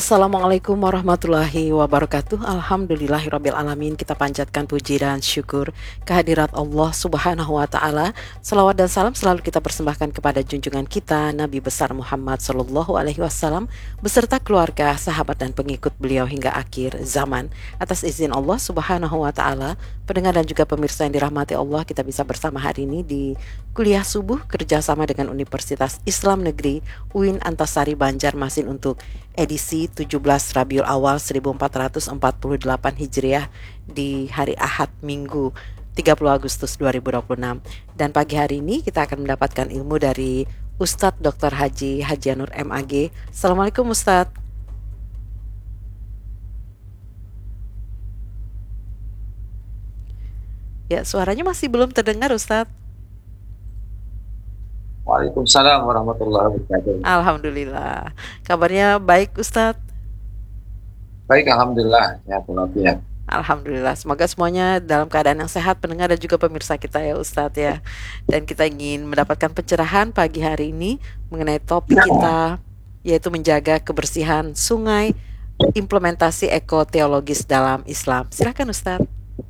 Assalamualaikum warahmatullahi wabarakatuh. Alhamdulillahirabbil alamin. Kita panjatkan puji dan syukur kehadirat Allah Subhanahu wa taala. Selawat dan salam selalu kita persembahkan kepada junjungan kita Nabi besar Muhammad sallallahu alaihi wasallam beserta keluarga, sahabat dan pengikut beliau hingga akhir zaman. Atas izin Allah Subhanahu wa taala, pendengar dan juga pemirsa yang dirahmati Allah, kita bisa bersama hari ini di kuliah subuh kerjasama dengan Universitas Islam Negeri UIN Antasari Banjarmasin untuk edisi 17 Rabiul Awal 1448 Hijriah di hari Ahad Minggu 30 Agustus 2026. Dan pagi hari ini kita akan mendapatkan ilmu dari Ustadz Dr. Haji Hajianur MAG. Assalamualaikum Ustadz. Ya, suaranya masih belum terdengar Ustadz. Waalaikumsalam warahmatullahi wabarakatuh. Alhamdulillah. Kabarnya baik Ustadz. Baik, alhamdulillah sehat walafiat. Alhamdulillah, semoga semuanya dalam keadaan yang sehat, pendengar dan juga pemirsa kita ya Ustadz ya. Dan kita ingin mendapatkan pencerahan pagi hari ini mengenai topik kita, yaitu menjaga kebersihan sungai, implementasi ekoteologis dalam Islam. Silakan Ustadz.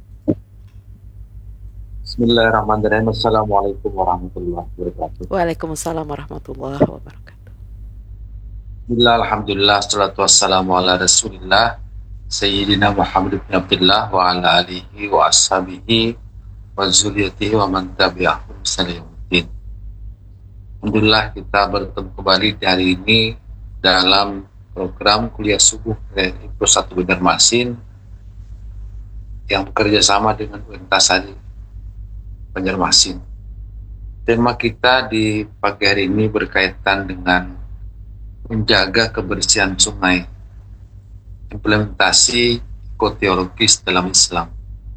Bismillahirrahmanirrahim. Assalamualaikum warahmatullahi wabarakatuh. Waalaikumsalam warahmatullahi wabarakatuh. Bismillah, alhamdulillah, salatu wassalamu ala rasulillah Sayyidina Muhammad bin Abdullah wa ala alihi wa ashabihi wa zuriyatihi wa man tabi'ahum salamuddin. Alhamdulillah kita bertemu kembali di hari ini dalam program kuliah subuh Plus 1 Banjarmasin yang bekerja sama dengan UIN Banjarmasin. Tema kita di pagi hari ini berkaitan dengan menjaga kebersihan sungai, implementasi ekoteologis dalam Islam.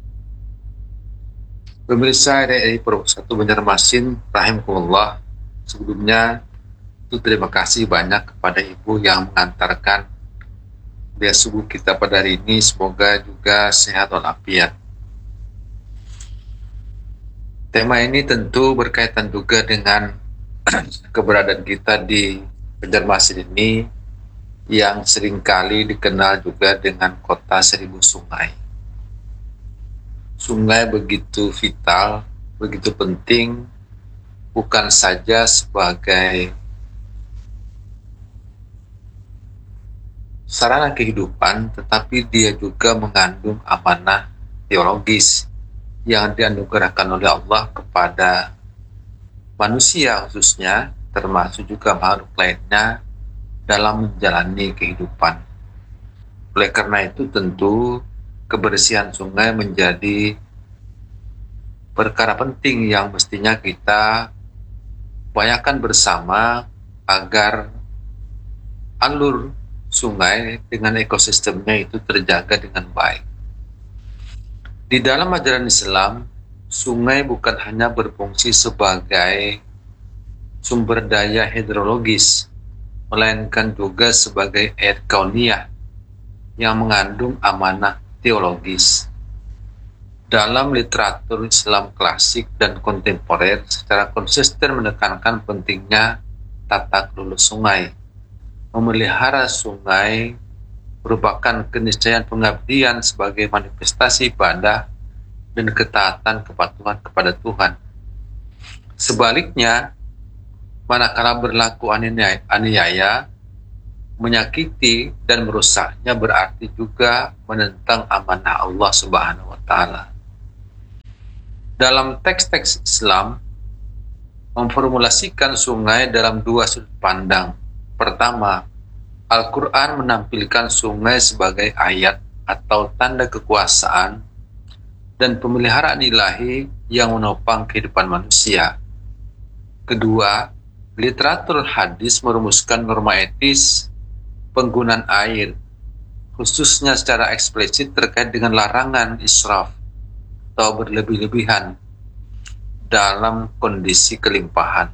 Pemirsa RRI Pro 1 Banjarmasin, rahimakumullah, sebelumnya itu terima kasih banyak kepada Ibu yang mengantarkan kuliah subuh kita pada hari ini. Semoga juga sehat walafiat. Tema ini tentu berkaitan juga dengan keberadaan kita di Banjarmasin ini yang seringkali dikenal juga dengan kota seribu sungai. Sungai begitu vital, begitu penting, bukan saja sebagai sarana kehidupan, tetapi dia juga mengandung amanah teologis yang dianugerahkan oleh Allah kepada manusia khususnya, termasuk juga makhluk lainnya dalam menjalani kehidupan. Oleh karena itu tentu kebersihan sungai menjadi perkara penting yang mestinya kita upayakan bersama agar alur sungai dengan ekosistemnya itu terjaga dengan baik. Di dalam ajaran Islam, sungai bukan hanya berfungsi sebagai sumber daya hidrologis, melainkan juga sebagai air kauniyah yang mengandung amanah teologis. Dalam literatur Islam klasik dan kontemporer secara konsisten menekankan pentingnya tata kelola sungai. Memelihara sungai merupakan keniscayaan pengabdian sebagai manifestasi ibadah dan ketaatan kepatuhan kepada Tuhan. Sebaliknya, manakala berlaku aniaya, menyakiti dan merusaknya berarti juga menentang amanah Allah Subhanahu wa taala. Dalam teks-teks Islam memformulasikan sungai dalam dua sudut pandang. Pertama, Al-Quran menampilkan sungai sebagai ayat atau tanda kekuasaan dan pemeliharaan ilahi yang menopang kehidupan manusia. Kedua, literatur hadis merumuskan norma etis penggunaan air, khususnya secara eksplisit terkait dengan larangan israf atau berlebih-lebihan dalam kondisi kelimpahan.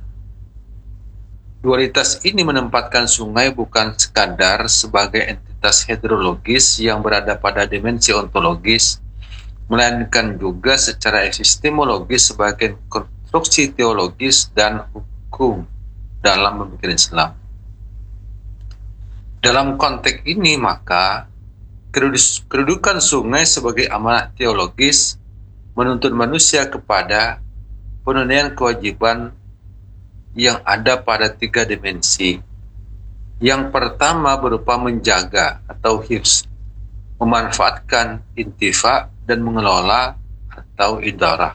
Dualitas ini menempatkan sungai bukan sekadar sebagai entitas hidrologis yang berada pada dimensi ontologis, melainkan juga secara epistemologis sebagai konstruksi teologis dan hukum dalam pemikiran Islam. Dalam konteks ini maka kedudukan sungai sebagai amanah teologis menuntut manusia kepada penunaian kewajiban yang ada pada 3 dimensi. Yang pertama berupa menjaga atau hifz, memanfaatkan intifa dan mengelola atau idarah.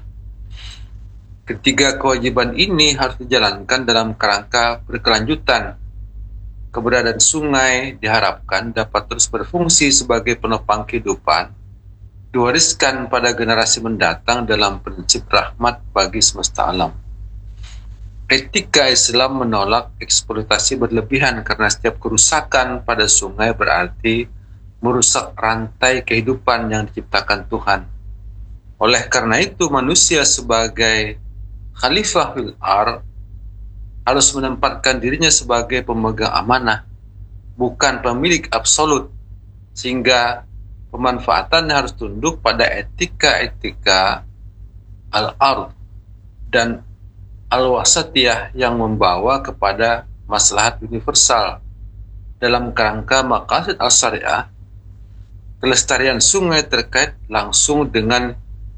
Ketiga kewajiban ini harus dijalankan dalam kerangka berkelanjutan. Keberadaan sungai diharapkan dapat terus berfungsi sebagai penopang kehidupan, diwariskan pada generasi mendatang dalam prinsip rahmat bagi semesta alam. Etika Islam menolak eksploitasi berlebihan karena setiap kerusakan pada sungai berarti merusak rantai kehidupan yang diciptakan Tuhan. Oleh karena itu, manusia sebagai khalifah fil ardh harus menempatkan dirinya sebagai pemegang amanah, bukan pemilik absolut, sehingga pemanfaatannya harus tunduk pada etika-etika al-ardh dan al-wasatiyah yang membawa kepada maslahat universal. Dalam kerangka maqasid al-syariah, kelestarian sungai terkait langsung dengan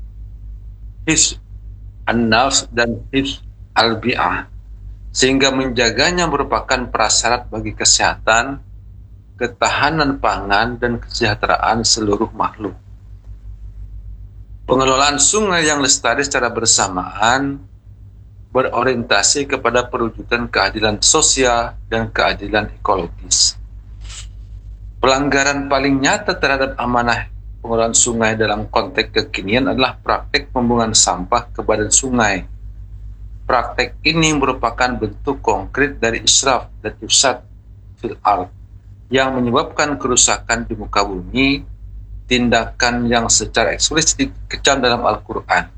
hifz an-nafs dan hifz al-bi'ah, sehingga menjaganya merupakan prasyarat bagi kesehatan, ketahanan pangan, dan kesejahteraan seluruh makhluk. Pengelolaan sungai yang lestari secara bersamaan berorientasi kepada perwujudan keadilan sosial dan keadilan ekologis. Pelanggaran paling nyata terhadap amanah pengelolaan sungai dalam konteks kekinian adalah praktek pembuangan sampah ke badan sungai. Praktek ini merupakan bentuk konkret dari israf dan ifsad fil ardh yang menyebabkan kerusakan di muka bumi, tindakan yang secara eksplisit dikecam dalam Al-Quran.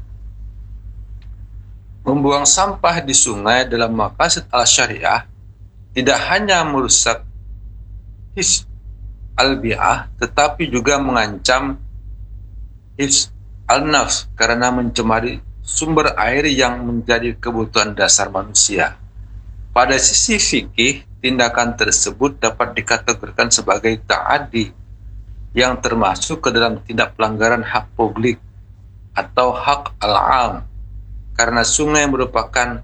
Membuang sampah di sungai dalam maqasid al-syariah tidak hanya merusak hifz al-bi'ah, tetapi juga mengancam hifz al-nafs karena mencemari sumber air yang menjadi kebutuhan dasar manusia. Pada sisi fikih, tindakan tersebut dapat dikategorikan sebagai ta'adi yang termasuk ke dalam tindak pelanggaran hak publik atau hak al-am, karena sungai merupakan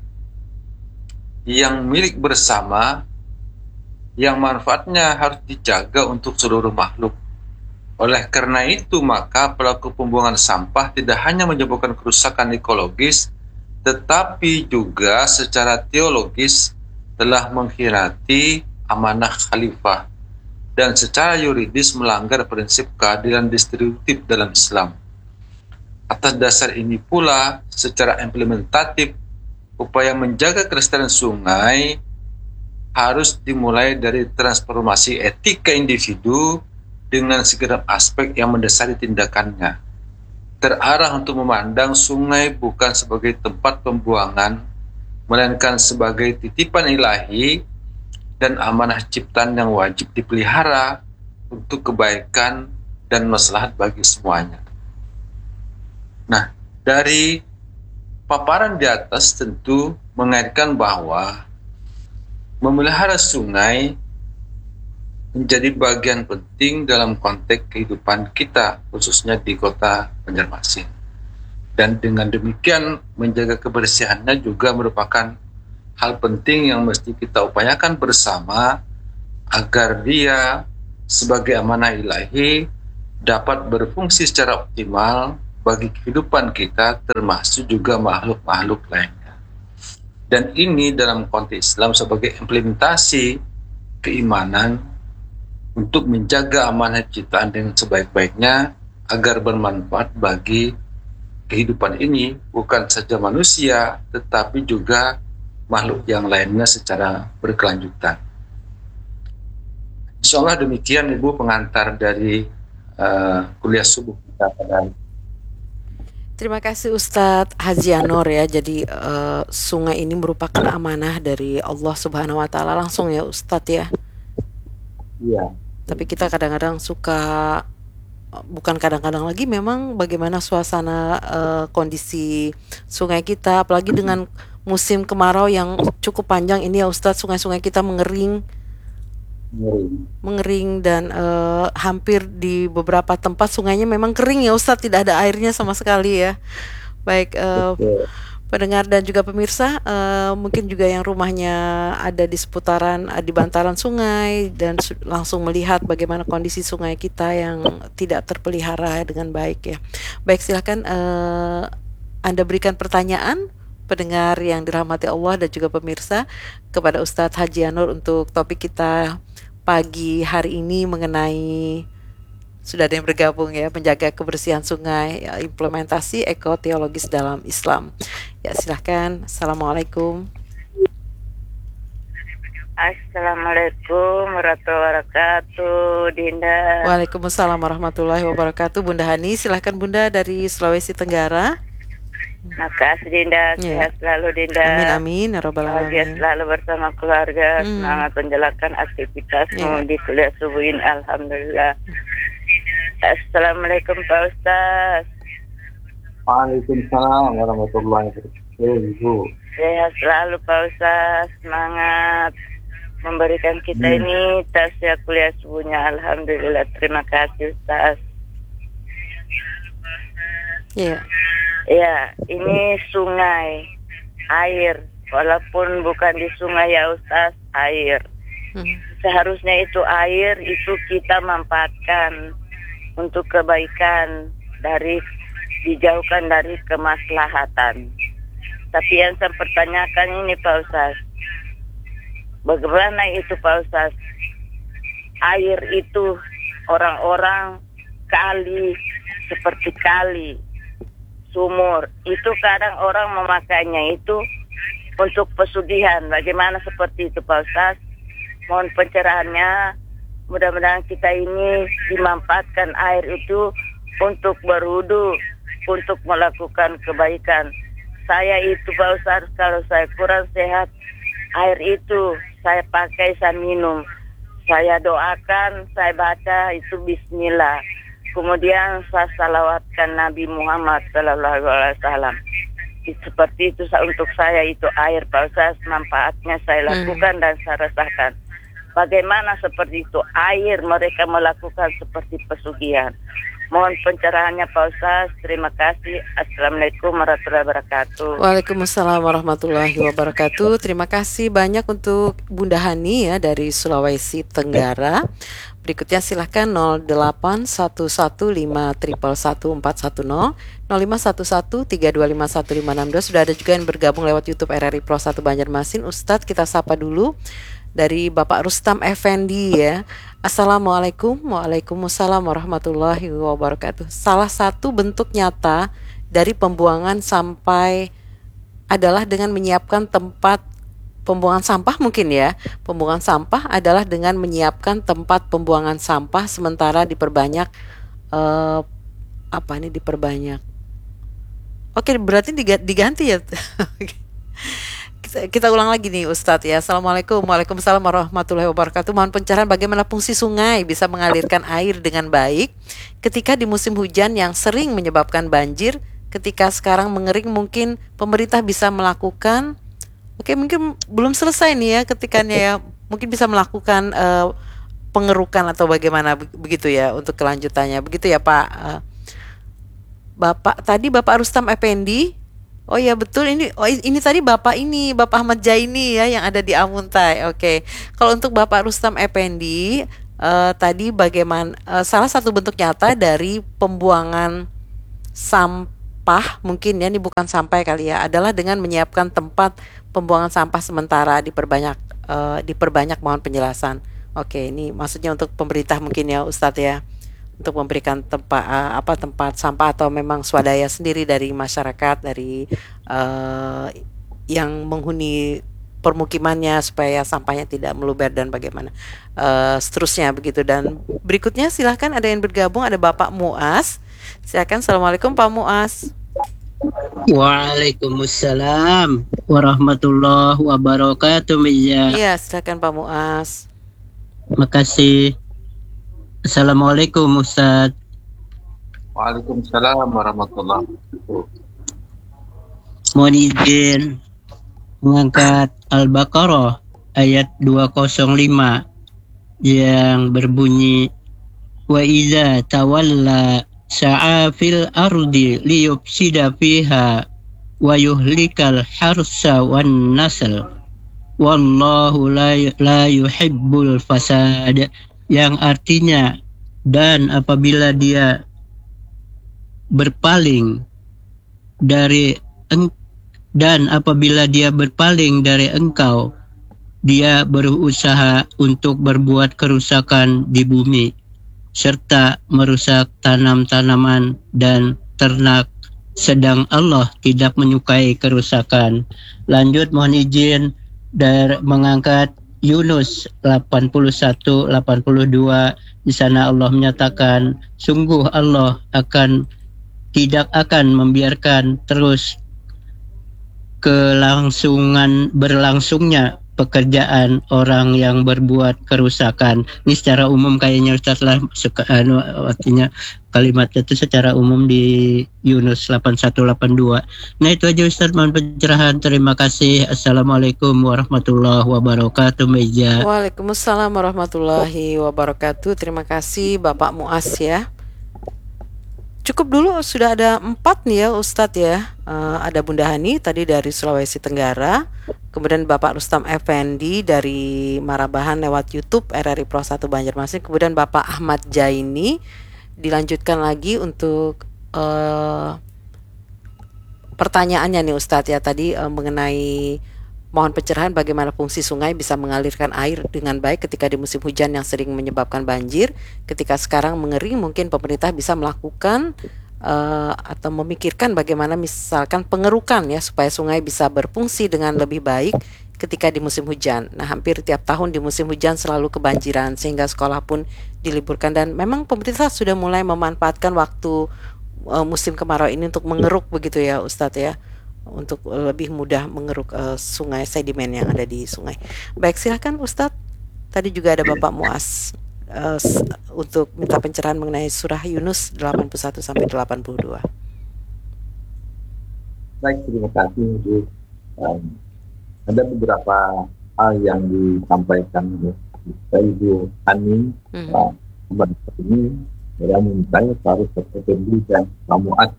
yang milik bersama yang manfaatnya harus dijaga untuk seluruh makhluk. Oleh karena itu, maka pelaku pembuangan sampah tidak hanya menyebabkan kerusakan ekologis, tetapi juga secara teologis telah mengkhianati amanah khalifah dan secara yuridis melanggar prinsip keadilan distributif dalam Islam. Atas dasar ini pula, secara implementatif, upaya menjaga kelestarian sungai harus dimulai dari transformasi etika individu dengan segenap aspek yang mendasari tindakannya. Terarah untuk memandang sungai bukan sebagai tempat pembuangan, melainkan sebagai titipan ilahi dan amanah ciptaan yang wajib dipelihara untuk kebaikan dan maslahat bagi semuanya. Nah, dari paparan di atas tentu mengaitkan bahwa memelihara sungai menjadi bagian penting dalam konteks kehidupan kita, khususnya di kota Banjarmasin. Dan dengan demikian, menjaga kebersihannya juga merupakan hal penting yang mesti kita upayakan bersama agar dia sebagai amanah ilahi dapat berfungsi secara optimal bagi kehidupan kita, termasuk juga makhluk-makhluk lainnya. Dan ini dalam konteks Islam sebagai implementasi keimanan untuk menjaga amanah ciptaan dengan sebaik-baiknya agar bermanfaat bagi kehidupan ini, bukan saja manusia, tetapi juga makhluk yang lainnya secara berkelanjutan. Insyaallah demikian Ibu pengantar dari kuliah subuh kita pada hari. Terima kasih Ustadz Haji Anor ya. Jadi sungai ini merupakan amanah dari Allah Subhanahu Wa Taala langsung ya Ustadz ya. Iya. Tapi kita kadang-kadang suka, bukan kadang-kadang lagi, memang bagaimana suasana kondisi sungai kita, apalagi dengan musim kemarau yang cukup panjang ini ya Ustadz, sungai-sungai kita mengering. mengering dan hampir di beberapa tempat sungainya memang kering ya Ustadz, tidak ada airnya sama sekali ya. Baik, Betul. pendengar dan juga pemirsa, mungkin juga yang rumahnya ada di seputaran, di bantaran sungai dan langsung melihat bagaimana kondisi sungai kita yang tidak terpelihara dengan baik ya. Baik, silakan Anda berikan pertanyaan pendengar yang dirahmati Allah dan juga pemirsa kepada Ustadz Haji Anur untuk topik kita pagi hari ini mengenai, sudah ada yang bergabung ya, menjaga kebersihan sungai, ya, implementasi ekoteologis dalam Islam. Ya, silahkan. Assalamualaikum. Assalamualaikum warahmatullahi wabarakatuh, Dinda. Waalaikumsalam warahmatullahi wabarakatuh. Bunda Hani, silahkan Bunda dari Sulawesi Tenggara. Makasih Dinda, Ya. sehat selalu Dinda. Amin amin ya rabbal Bahagia alamin. selalu bersama keluarga, semangat menjalankan aktivitasmu Ya. di kuliah subuh ini, alhamdulillah. Assalamualaikum Pak Ustaz. Waalaikumsalam warahmatullahi wabarakatuh. Sehat selalu Pak Ustaz, semangat memberikan kita ini tasya kuliah subuhnya, alhamdulillah. Terima kasih Ustaz. Ya. Ya, ini sungai, air, walaupun bukan di sungai ya Ustaz, air. Seharusnya itu air itu kita manfaatkan untuk kebaikan, dari dijauhkan dari kemaslahatan. Tapi yang saya pertanyakan ini Pak Ustaz, bagaimana itu Pak Ustaz? Air itu orang-orang kali, seperti kali, sumur, itu kadang orang memakainya itu untuk pesugihan. Bagaimana seperti itu Pak Ustaz? Mohon pencerahannya. Mudah-mudahan kita ini dimanfaatkan air itu untuk berwudu, untuk melakukan kebaikan. Saya itu Pak Ustaz, kalau saya kurang sehat, air itu saya pakai, saya minum, saya doakan, saya baca itu bismillah. Kemudian saya salawatkan Nabi Muhammad Sallallahu Alaihi Wasallam. Seperti itu untuk saya itu air Pak Ustaz, manfaatnya saya lakukan dan saya rasakan. Bagaimana seperti itu air mereka melakukan seperti pesugihan. Mohon pencerahannya Pak Ustaz. Terima kasih. Assalamualaikum warahmatullahi wabarakatuh. Waalaikumsalam warahmatullahi wabarakatuh. Terima kasih banyak untuk Bunda Hani ya dari Sulawesi Tenggara. Berikutnya silahkan 081151111410, 051132515562. Sudah ada juga yang bergabung lewat YouTube RRI Pro 1 Banjarmasin. Ustadz, kita sapa dulu dari Bapak Rustam Effendi ya. Assalamualaikum. Waalaikumsalam warahmatullahi wabarakatuh. Salah satu bentuk nyata dari pembuangan sampah adalah dengan menyiapkan tempat pembuangan sampah mungkin ya. Pembuangan sampah adalah dengan menyiapkan tempat pembuangan sampah, sementara diperbanyak diperbanyak. Oke, berarti diganti ya. Kita ulang lagi nih Ustadz ya. Assalamualaikum. Waalaikumsalam warahmatullahi wabarakatuh. Mohon pencerahan bagaimana fungsi sungai bisa mengalirkan air dengan baik ketika di musim hujan yang sering menyebabkan banjir. Ketika sekarang mengering, mungkin pemerintah bisa melakukan, mungkin belum selesai nih ya ketikanya ya, mungkin bisa melakukan pengerukan atau bagaimana begitu ya untuk kelanjutannya. Begitu ya Pak. Bapak Rustam Effendi. Oh ya betul, ini tadi Bapak Ahmad Jaini ya yang ada di Amuntai. Oke. Kalau untuk Bapak Rustam Effendi, tadi bagaimana salah satu bentuk nyata dari pembuangan sampah, mungkin ya ini bukan sampai kali ya, adalah dengan menyiapkan tempat pembuangan sampah sementara, diperbanyak, mohon penjelasan. Oke, ini maksudnya untuk pemerintah mungkin ya Ustadz ya, untuk memberikan tempat sampah atau memang swadaya sendiri dari masyarakat, dari yang menghuni permukimannya supaya sampahnya tidak meluber dan bagaimana seterusnya begitu. Dan berikutnya silahkan ada yang bergabung, ada Bapak Muas. Silakan. Assalamualaikum Pak Muas. Waalaikumsalam warahmatullahi wabarakatuh. Iya, silakan Pak Muas. Makasih. Assalamualaikum Ustaz. Waalaikumsalam warahmatullahi wabarakatuh. Mohon izin mengangkat Al-Baqarah ayat 205. yang berbunyi wa idza tawalla sa'a fil ardi liyufsida fiha wa yuhlikal harsa wan nasl wallahu la yuhibbul fasad, yang artinya dan apabila dia berpaling dari engkau, dia berusaha untuk berbuat kerusakan di bumi serta merusak tanam-tanaman dan ternak, sedang Allah tidak menyukai kerusakan. Lanjut, mohon izin mengangkat Yunus 81-82. Di sana Allah menyatakan, sungguh Allah tidak akan membiarkan terus berlangsungnya pekerjaan orang yang berbuat kerusakan. Ini secara umum kayaknya Ustaz lah, artinya kalimat itu secara umum di Yunus 8182. Nah itu aja Ustaz, mohon pencerahan. Terima kasih. Assalamualaikum warahmatullahi wabarakatuh. Meja. Waalaikumsalam warahmatullahi wabarakatuh. Terima kasih Bapak Muas ya. Cukup dulu, sudah ada 4 nih ya Ustadz ya. Ada Bunda Hani tadi dari Sulawesi Tenggara, kemudian Bapak Rustam Effendi dari Marabahan lewat YouTube RRI Pro 1 Banjarmasin, kemudian Bapak Ahmad Jaini. Dilanjutkan lagi untuk pertanyaannya nih Ustadz ya tadi mengenai mohon pencerahan bagaimana fungsi sungai bisa mengalirkan air dengan baik ketika di musim hujan yang sering menyebabkan banjir. Ketika sekarang mengering, mungkin pemerintah bisa melakukan atau memikirkan bagaimana misalkan pengerukan ya supaya sungai bisa berfungsi dengan lebih baik ketika di musim hujan. Nah, hampir tiap tahun di musim hujan selalu kebanjiran sehingga sekolah pun diliburkan, dan memang pemerintah sudah mulai memanfaatkan waktu musim kemarau ini untuk mengeruk begitu ya Ustadz ya, untuk lebih mudah mengeruk sungai, sedimen yang ada di sungai. Baik, silakan Ustadz. Tadi juga ada Bapak Muas untuk minta pencerahan mengenai surah Yunus 81 sampai 82. Baik, terima kasih Bu. Ada beberapa hal yang disampaikan oleh Ibu Hani ini yang meminta harus terpenuhi dan kamuat.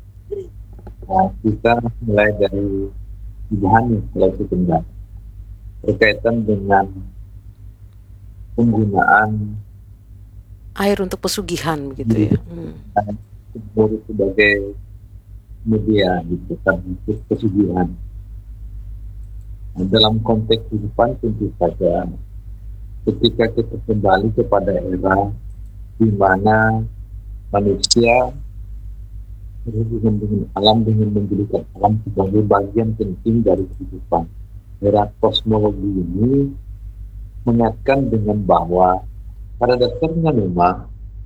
Kita mulai dari Ibu Hani Sulawesi Tenggara berkaitan dengan penggunaan air untuk pesugihan begitu ya. Sebagai media gitu kan untuk pesugihan. Dalam konteks kehidupan tentu saja ketika kita kembali kepada era di mana manusia berhubungan dengan alam dengan menjadikan alam sebagai bagian penting dari kehidupan. Era kosmologi ini mengingatkan dengan bahwa pada dasarnya memang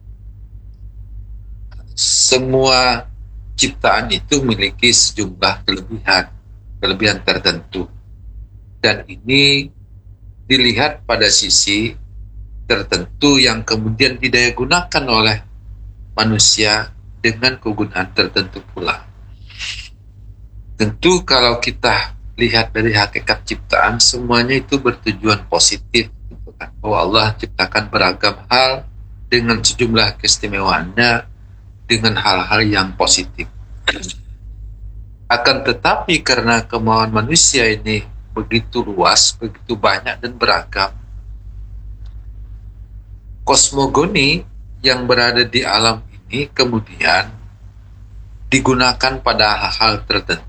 semua ciptaan itu memiliki sejumlah kelebihan tertentu, dan ini dilihat pada sisi tertentu yang kemudian didaya gunakan oleh manusia dengan kegunaan tertentu pula. Tentu kalau kita lihat dari hakikat ciptaan, semuanya itu bertujuan positif gitu kan. Bahwa Allah ciptakan beragam hal dengan sejumlah keistimewaannya dengan hal-hal yang positif. Akan tetapi karena kemauan manusia ini begitu luas, begitu banyak dan beragam, kosmogoni yang berada di alam ini kemudian digunakan pada hal-hal tertentu